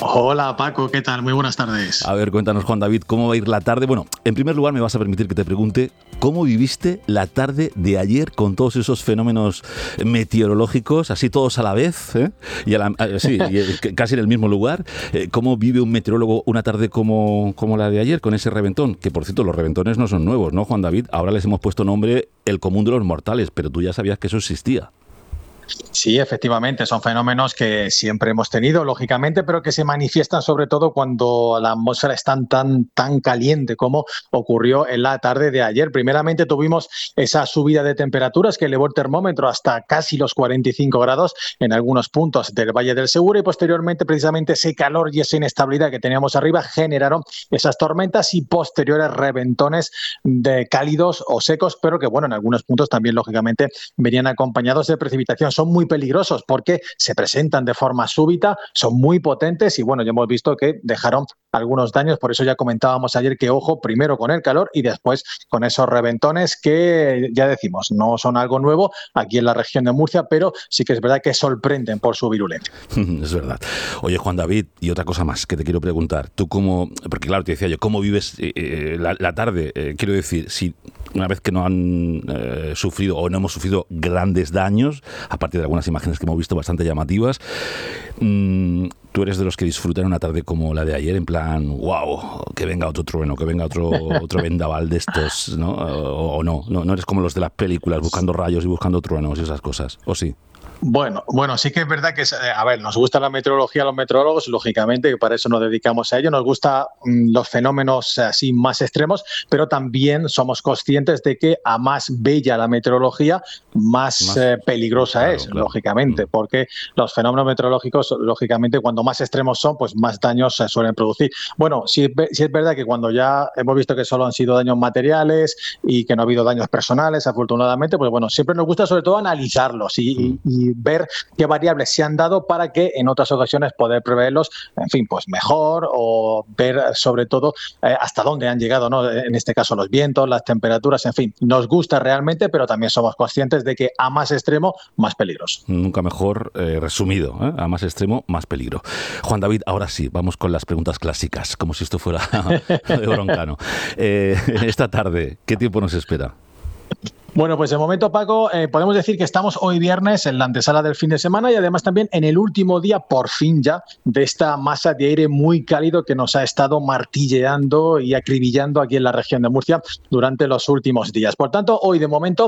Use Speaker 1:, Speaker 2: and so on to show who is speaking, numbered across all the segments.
Speaker 1: Hola Paco, ¿qué tal? Muy buenas tardes.
Speaker 2: A ver, cuéntanos, Juan David, ¿cómo va a ir la tarde? Bueno, en primer lugar me vas a permitir que te pregunte ¿cómo viviste la tarde de ayer con todos esos fenómenos meteorológicos, así todos a la vez, ¿eh? Casi en el mismo lugar? ¿Cómo vive un meteorólogo una tarde como la de ayer, con ese reventón? Que, por cierto, los reventones no son nuevos, ¿no, Juan David? Ahora les hemos puesto nombre el común de los mortales, pero tú ya sabías que eso existía.
Speaker 1: Sí, efectivamente, son fenómenos que siempre hemos tenido, lógicamente, pero que se manifiestan sobre todo cuando la atmósfera es tan caliente como ocurrió en la tarde de ayer. Primeramente tuvimos esa subida de temperaturas que elevó el termómetro hasta casi los 45 grados en algunos puntos del Valle del Segura y posteriormente precisamente ese calor y esa inestabilidad que teníamos arriba generaron esas tormentas y posteriores reventones de cálidos o secos, pero que bueno, en algunos puntos también lógicamente venían acompañados de precipitación. Son muy peligrosos porque se presentan de forma súbita, son muy potentes y bueno, ya hemos visto que dejaron algunos daños, por eso ya comentábamos ayer que ojo primero con el calor y después con esos reventones que ya decimos, no son algo nuevo aquí en la región de Murcia, pero sí que es verdad que sorprenden por su virulencia.
Speaker 2: Es verdad. Oye, Juan David, y otra cosa más que te quiero preguntar, tú cómo, porque claro, te decía yo, ¿cómo vives la tarde? Quiero decir, si una vez que no han sufrido o no hemos sufrido grandes daños, aparte de algunas imágenes que hemos visto bastante llamativas, ¿tú eres de los que disfrutan una tarde como la de ayer, en plan, wow, que venga otro trueno, que venga otro vendaval de estos, ¿no? O no, no eres como los de las películas, buscando rayos y buscando truenos y esas cosas, ¿o sí?
Speaker 1: Bueno, sí que es verdad que, a ver, nos gusta la meteorología a los meteorólogos, lógicamente, que para eso nos dedicamos a ello. Nos gustan los fenómenos así más extremos, pero también somos conscientes de que a más bella la meteorología, más peligrosa claro, es, claro. Lógicamente, porque los fenómenos meteorológicos, lógicamente, cuando más extremos son, pues más daños se suelen producir. Bueno, sí es verdad que cuando ya hemos visto que solo han sido daños materiales y que no ha habido daños personales, afortunadamente, pues bueno, siempre nos gusta sobre todo analizarlos y ver qué variables se han dado para que en otras ocasiones poder preverlos, en fin, pues mejor o ver sobre todo hasta dónde han llegado, ¿no? En este caso los vientos, las temperaturas, en fin, nos gusta realmente, pero también somos conscientes de que a más extremo, más peligroso.
Speaker 2: Nunca mejor resumido, ¿eh? A más extremo, más peligro. Juan David, ahora sí, vamos con las preguntas clásicas, como si esto fuera de Broncano. Esta tarde, ¿qué tiempo nos espera?
Speaker 1: Bueno, pues de momento, Paco, podemos decir que estamos hoy viernes en la antesala del fin de semana y además también en el último día, por fin ya, de esta masa de aire muy cálido que nos ha estado martilleando y acribillando aquí en la región de Murcia durante los últimos días. Por tanto, hoy de momento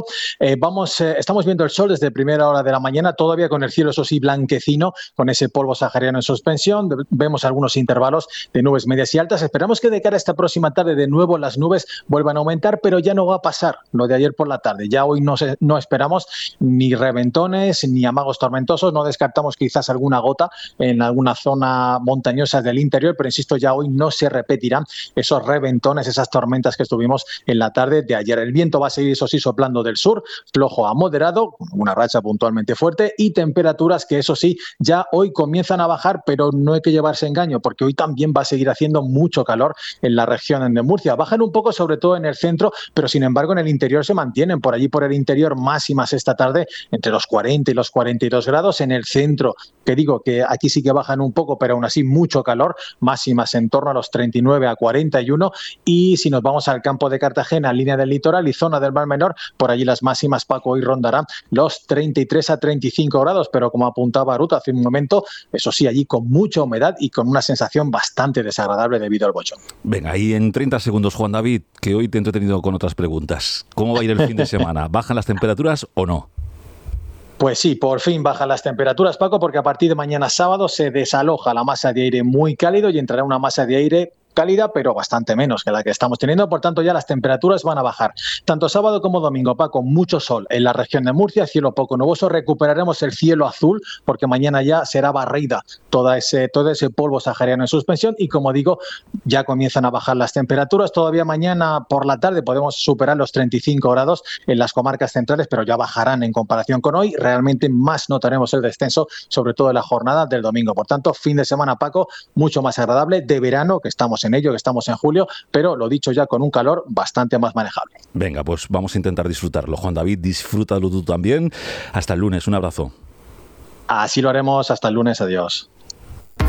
Speaker 1: estamos viendo el sol desde primera hora de la mañana, todavía con el cielo, eso sí, blanquecino, con ese polvo sahariano en suspensión. Vemos algunos intervalos de nubes medias y altas. Esperamos que de cara a esta próxima tarde de nuevo las nubes vuelvan a aumentar, pero ya no va a pasar lo de ayer por la tarde. Ya hoy no esperamos ni reventones ni amagos tormentosos, no descartamos quizás alguna gota en alguna zona montañosa del interior, pero insisto, ya hoy no se repetirán esos reventones, esas tormentas que estuvimos en la tarde de ayer. El viento va a seguir, eso sí, soplando del sur, flojo a moderado, una racha puntualmente fuerte y temperaturas que, eso sí, ya hoy comienzan a bajar, pero no hay que llevarse engaño, porque hoy también va a seguir haciendo mucho calor en la región de Murcia. Bajan un poco, sobre todo en el centro, pero sin embargo en el interior se mantienen. Por allí, por el interior, máximas esta tarde entre los 40 y los 42 grados. En el centro, que digo que aquí sí que bajan un poco, pero aún así mucho calor, máximas en torno a los 39 a 41. Y si nos vamos al campo de Cartagena, línea del litoral y zona del Mar Menor, por allí las máximas, Paco, hoy rondarán los 33 a 35 grados, pero como apuntaba Ruth hace un momento, eso sí, allí con mucha humedad y con una sensación bastante desagradable debido al bochón.
Speaker 2: Venga, ahí en 30 segundos, Juan David, que hoy te he entretenido con otras preguntas. ¿Cómo va a ir el fin de semana? ¿Bajan las temperaturas o no?
Speaker 1: Pues sí, por fin bajan las temperaturas, Paco, porque a partir de mañana sábado se desaloja la masa de aire muy cálido y entrará una masa de aire cálida, pero bastante menos que la que estamos teniendo. Por tanto, ya las temperaturas van a bajar. Tanto sábado como domingo, Paco, mucho sol en la región de Murcia, cielo poco nuboso. Recuperaremos el cielo azul, porque mañana ya será barrida todo ese polvo sahariano en suspensión. Y como digo, ya comienzan a bajar las temperaturas. Todavía mañana por la tarde podemos superar los 35 grados en las comarcas centrales, pero ya bajarán en comparación con hoy. Realmente más notaremos el descenso, sobre todo en la jornada del domingo. Por tanto, fin de semana, Paco, mucho más agradable, de verano, que estamos en ello, que estamos en julio, pero lo dicho, ya con un calor bastante más manejable.
Speaker 2: Venga, pues vamos a intentar disfrutarlo. Juan David, disfrútalo tú también. Hasta el lunes, un abrazo.
Speaker 1: Así lo haremos, hasta el lunes, adiós.